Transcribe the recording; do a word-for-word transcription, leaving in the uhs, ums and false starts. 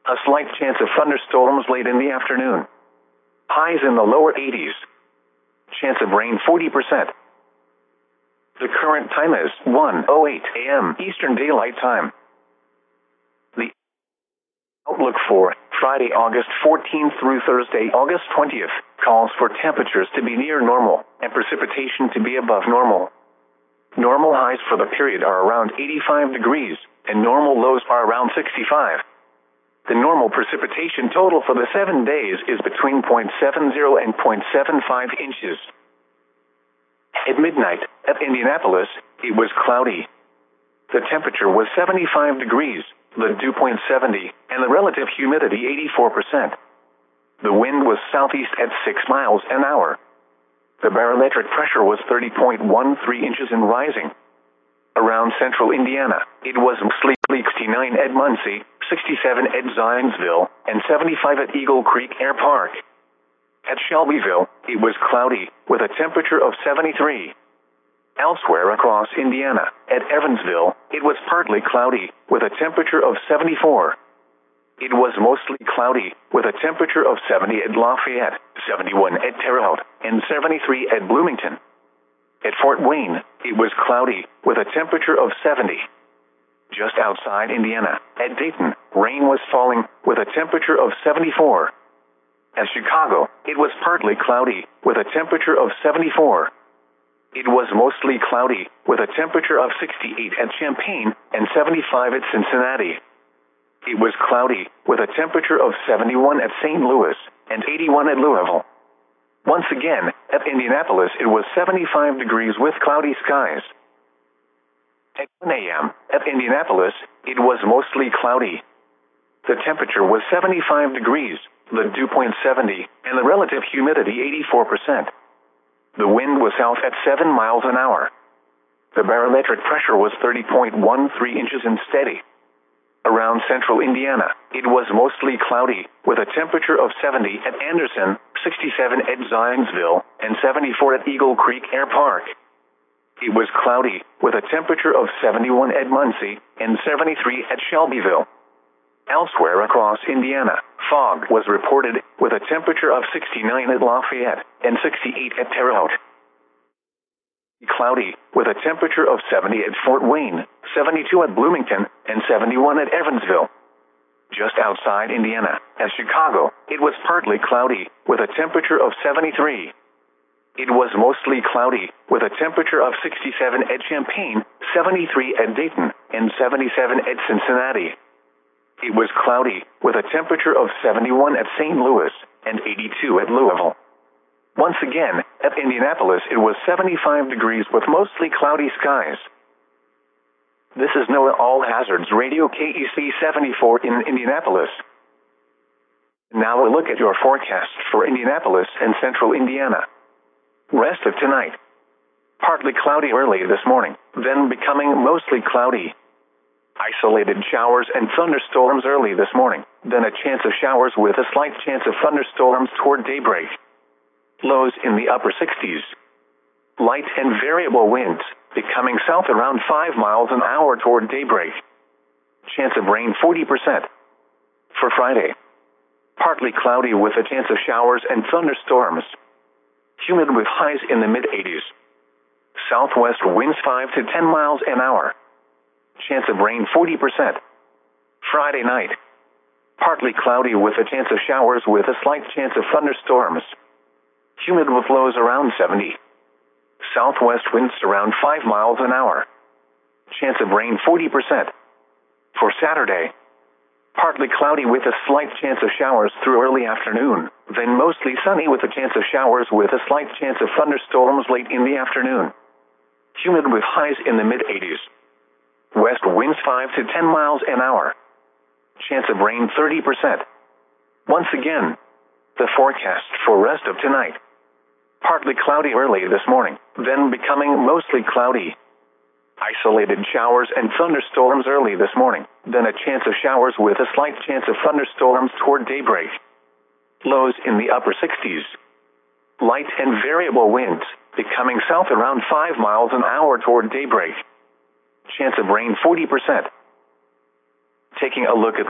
A slight chance of thunderstorms late in the afternoon. Highs in the lower eighties. Chance of rain forty percent. The current time is one oh eight a m Eastern Daylight Time. The outlook for Friday, August fourteenth through Thursday, August twentieth, calls for temperatures to be near normal and precipitation to be above normal. Normal highs for the period are around eighty-five degrees, and normal lows are around sixty-five. The normal precipitation total for the seven days is between zero point seven zero and zero point seven five inches. At midnight, at Indianapolis, it was cloudy. The temperature was seventy-five degrees, the dew point seventy, and the relative humidity eighty-four percent. The wind was southeast at six miles an hour. The barometric pressure was thirty point one three inches and rising. Around central Indiana, it was mostly sixty-nine at Muncie, sixty-seven at Zionsville, and seventy-five at Eagle Creek Air Park. At Shelbyville, it was cloudy, with a temperature of seventy-three. Elsewhere across Indiana, at Evansville, it was partly cloudy, with a temperature of seventy-four. It was mostly cloudy, with a temperature of seventy at Lafayette, seventy-one at Terre Haute, and seventy-three at Bloomington. At Fort Wayne, it was cloudy, with a temperature of seventy. Just outside Indiana, at Dayton, rain was falling, with a temperature of seventy-four. At Chicago, it was partly cloudy, with a temperature of seventy-four. It was mostly cloudy, with a temperature of sixty-eight at Champaign and seventy-five at Cincinnati. It was cloudy, with a temperature of seventy-one at Saint Louis and eighty-one at Louisville. Once again, at Indianapolis, it was seventy-five degrees with cloudy skies. At one a m, at Indianapolis, it was mostly cloudy. The temperature was seventy-five degrees, the dew point seventy, and the relative humidity eighty-four percent. The wind was south at seven miles an hour. The barometric pressure was thirty point one three inches and steady. Around central Indiana, it was mostly cloudy, with a temperature of seventy at Anderson, sixty-seven at Zionsville, and seventy-four at Eagle Creek Air Park. It was cloudy, with a temperature of seventy-one at Muncie and seventy-three at Shelbyville. Elsewhere across Indiana, fog was reported, with a temperature of sixty-nine at Lafayette and sixty-eight at Terre Haute. Cloudy, with a temperature of seventy at Fort Wayne, seventy-two at Bloomington, and seventy-one at Evansville. Just outside Indiana, at Chicago, it was partly cloudy, with a temperature of seventy-three. It was mostly cloudy, with a temperature of sixty-seven at Champaign, seventy-three at Dayton, and seventy-seven at Cincinnati. It was cloudy, with a temperature of seventy-one at Saint Louis and eighty-two at Louisville. Once again, at Indianapolis, it was seventy-five degrees with mostly cloudy skies. This is NOAA All Hazards Radio K E C seventy-four in Indianapolis. Now a look at your forecast for Indianapolis and central Indiana. Rest of tonight. Partly cloudy early this morning, then becoming mostly cloudy. Isolated showers and thunderstorms early this morning, then a chance of showers with a slight chance of thunderstorms toward daybreak. Lows in the upper sixties. Light and variable winds, becoming south around five miles an hour toward daybreak. Chance of rain forty percent. For Friday. Partly cloudy with a chance of showers and thunderstorms. Humid with highs in the mid-eighties. Southwest winds five to ten miles an hour. Chance of rain forty percent. Friday night. Partly cloudy with a chance of showers with a slight chance of thunderstorms. Humid with lows around seventy. Southwest winds around five miles an hour. Chance of rain forty percent. For Saturday. Partly cloudy with a slight chance of showers through early afternoon, then mostly sunny with a chance of showers with a slight chance of thunderstorms late in the afternoon. Humid with highs in the mid-eighties. West winds five to ten miles an hour. Chance of rain thirty percent. Once again, the forecast for rest of tonight. Partly cloudy early this morning, then becoming mostly cloudy. Isolated showers and thunderstorms early this morning, then a chance of showers with a slight chance of thunderstorms toward daybreak. Lows in the upper sixties. Light and variable winds, becoming south around five miles an hour toward daybreak. Chance of rain forty percent. Taking a look at